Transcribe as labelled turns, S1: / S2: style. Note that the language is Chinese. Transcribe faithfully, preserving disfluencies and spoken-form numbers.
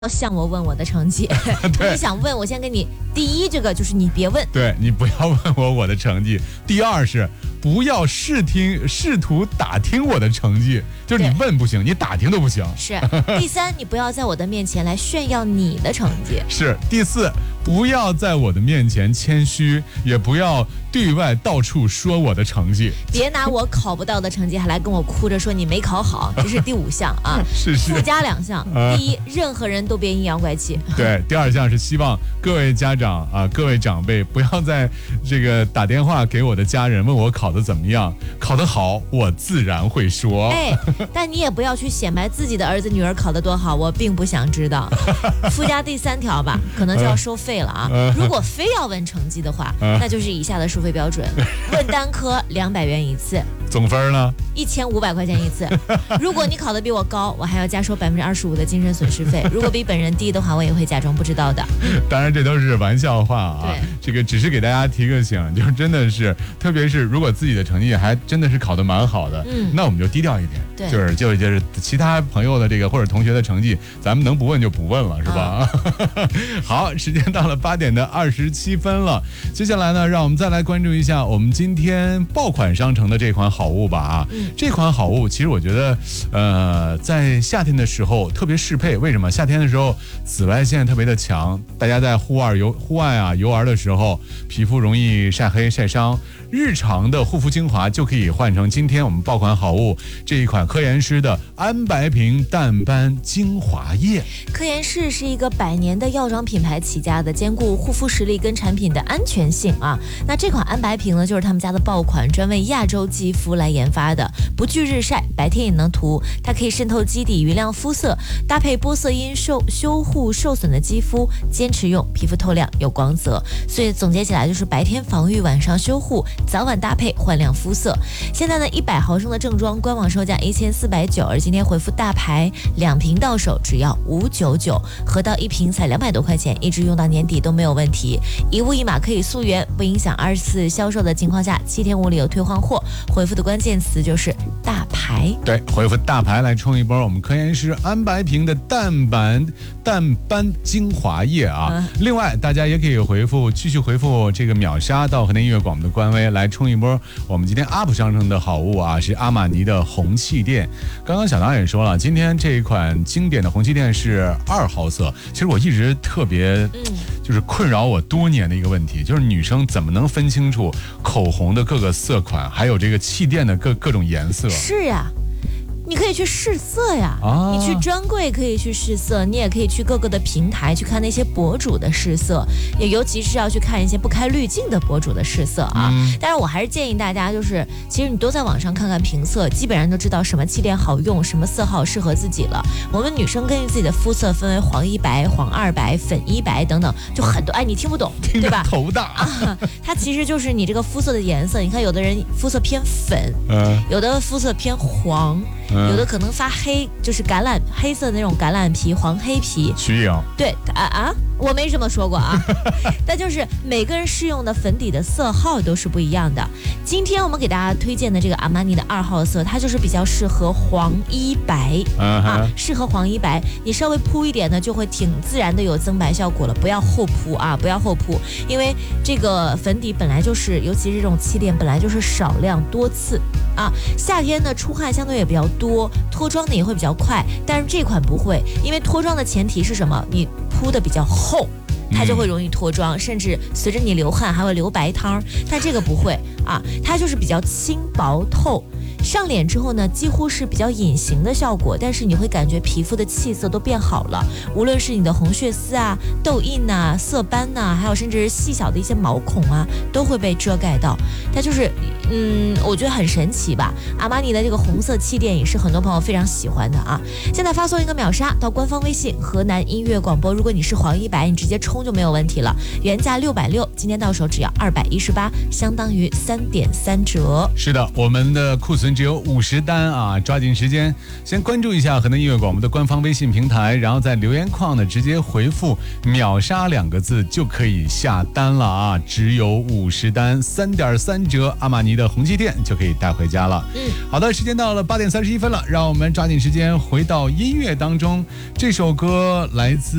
S1: 要向我问我的成绩，你想问我先给你第一这个就是你别问，
S2: 对你不要问我我的成绩。第二是不要试听试图打听我的成绩，就是你问不行，你打听都不行。
S1: 是第三，你不要在我的面前来炫耀你的成绩。
S2: 是第四，不要在我的面前谦虚，也不要对外到处说我的成绩。
S1: 别拿我考不到的成绩还来跟我哭着说你没考好，这是第五项啊。
S2: 是是。
S1: 附加两项，
S2: 呃、
S1: 第一，任何人都别阴阳怪气。
S2: 对，第二项是希望各位家长啊，各位长辈不要在这个打电话给我的家人问我考得怎么样，考得好我自然会说。
S1: 哎，但你也不要去显摆自己的儿子女儿考得多好，我并不想知道。附加第三条吧，可能就要收费了啊。
S2: 呃、
S1: 如果非要问成绩的话，
S2: 呃、
S1: 那就是以下的收费标准：问单科两百元一次，
S2: 总分呢
S1: 一千五百块钱一次。如果你考得比我高，我还要加收百分之二十五的精神损失费。如果比本人低的话，我也会假装不知道的。
S2: 当然这都是玩笑话啊，
S1: 对，
S2: 这个只是给大家提个醒，就是真的是，特别是如果自己的成绩还真的是考得蛮好的，
S1: 嗯，
S2: 那我们就低调一点，
S1: 对，
S2: 就是就就是其他朋友的这个或者同学的成绩，咱们能不问就不问了，是吧？嗯、好，时间到了八点的二十七分了，接下来呢，让我们再来关注一下我们今天爆款商城的这款好物吧啊，
S1: 嗯、
S2: 这款好物其实我觉得，呃，在夏天的时候特别适配，为什么？夏天的时候紫外线特别的强，大家在户外游户外啊游玩的时候，皮肤容易晒黑晒伤，日常的护肤精华就可以换成今天我们爆款好物这一款科颜氏的安白瓶淡斑精华液。
S1: 科颜氏是一个百年的药妆品牌起家的，兼顾护肤实力跟产品的安全性啊。那这款安白瓶呢，就是他们家的爆款，专为亚洲肌肤来研发的，不惧日晒，白天也能涂，它可以渗透肌底，匀亮肤色，搭配玻色因受修护受损的肌肤，坚持用，皮肤透亮有光泽。所以总结起来就是白天防御，晚上修护，早晚搭配焕亮肤色。现在呢，一百毫升的正装官网售价一千四百九，而今天回复大牌，两瓶到手只要五九九，合到一瓶才两百多块钱，一直用到年底都没有问题。一物一码可以溯源，不影响二次销售的情况下，七天无理由退换货。回复的关键词就是大牌，
S2: 对，回复大牌来冲一波我们科颜氏安白瓶的淡斑淡斑精华液啊。嗯、另外，大家也可以回复继续回复这个秒杀到河南音乐广播的官微来冲一波我们今天 U P 商城的好物啊，是阿玛尼的红气垫。刚刚小唐也说了，今天这一款经典的红气垫是二号色。其实我一直特别就是困扰我多年的一个问题，就是女生怎么能分清楚口红的各个色款，还有这个气垫的各各种颜色？
S1: 是呀。你可以去试色呀，啊、你去专柜可以去试色，你也可以去各个的平台去看那些博主的试色，也尤其是要去看一些不开滤镜的博主的试色啊。嗯、但是我还是建议大家，就是其实你多在网上看看评测，基本上都知道什么气垫好用，什么色号适合自己了。我们女生根据自己的肤色分为黄一白、黄二白、粉一白等等，就很多。哎，你听不懂对吧？
S2: 头大
S1: 啊，它其实就是你这个肤色的颜色。你看，有的人肤色偏粉，嗯、有的肤色偏黄。有的可能发黑，就是橄榄黑色的那种橄榄皮，黄黑皮。
S2: 瞿颖，
S1: 对啊啊，我没这么说过啊。但就是每个人适用的粉底的色号都是不一样的。今天我们给大家推荐的这个阿玛尼的二号色，它就是比较适合黄一白、uh huh. 啊，适合黄一白。你稍微铺一点呢，就会挺自然的有增白效果了。不要厚铺啊，不要厚铺，因为这个粉底本来就是，尤其是这种气垫本来就是少量多次啊。夏天呢出汗相对也比较多，脱妆呢也会比较快，但是这款不会，因为脱妆的前提是什么？你铺的比较厚，它就会容易脱妆，嗯、甚至随着你流汗还会流白汤。但这个不会啊，它就是比较轻薄透。上脸之后呢，几乎是比较隐形的效果，但是你会感觉皮肤的气色都变好了，无论是你的红血丝啊、痘印啊、色斑呐、啊，还有甚至是细小的一些毛孔啊，都会被遮盖到。它就是，嗯，我觉得很神奇吧。阿玛尼的这个红色气垫也是很多朋友非常喜欢的啊。现在发送一个秒杀到官方微信河南音乐广播，如果你是黄一白，你直接冲就没有问题了。原价六百六，今天到手只要二百一十八，相当于三点三折。
S2: 是的，我们的库存能只有五十单啊，抓紧时间先关注一下河南音乐广播的官方微信平台，然后在留言框呢直接回复秒杀两个字就可以下单了啊，只有五十单，三点三折，阿玛尼的红旗店就可以带回家了。
S1: 嗯，
S2: 好的，时间到了八点三十一分了，让我们抓紧时间回到音乐当中，这首歌来自